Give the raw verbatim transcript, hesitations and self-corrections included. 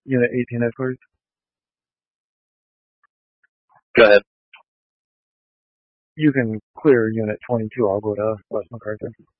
Unit eighteen headquarters. Go ahead. You can clear Unit twenty-two. I'll go to West MacArthur.